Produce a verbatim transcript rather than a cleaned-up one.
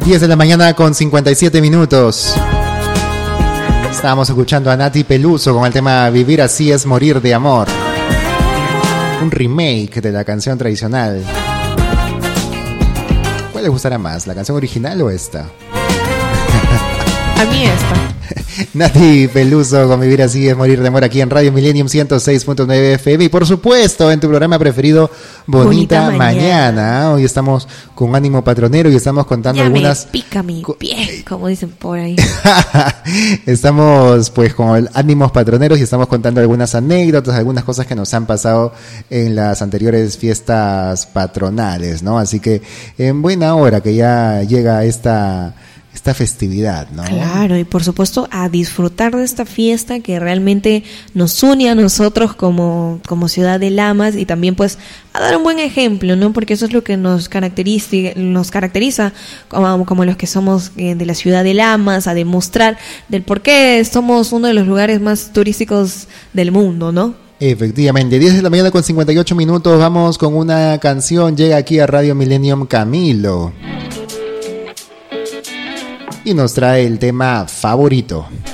diez de la mañana con cincuenta y siete minutos. Estábamos escuchando a Nati Peluso con el tema Vivir así es morir de amor. Un remake de la canción tradicional. ¿Cuál les gustará más, la canción original o esta? A mí esta. Nati Peluso con Vivir así es morir de amor aquí en Radio Millennium ciento seis punto nueve F M y por supuesto en tu programa preferido Bonita, Bonita Mañana. Mañana. Hoy estamos con ánimo patronero y estamos contando ya algunas... me pica mi pie, como dicen por ahí. Estamos pues con ánimos patroneros y estamos contando algunas anécdotas, algunas cosas que nos han pasado en las anteriores fiestas patronales, ¿no? Así que en buena hora que ya llega esta... esta festividad, ¿no? Claro, y por supuesto a disfrutar de esta fiesta que realmente nos une a nosotros como, como ciudad de Lamas y también pues a dar un buen ejemplo, ¿no? Porque eso es lo que nos caracteriza, nos caracteriza como, como los que somos eh, de la ciudad de Lamas, a demostrar del por qué somos uno de los lugares más turísticos del mundo, ¿no? Efectivamente, diez de la mañana con cincuenta y ocho minutos, vamos con una canción, llega aquí a Radio Millennium Camilo. Y nos trae el tema favorito.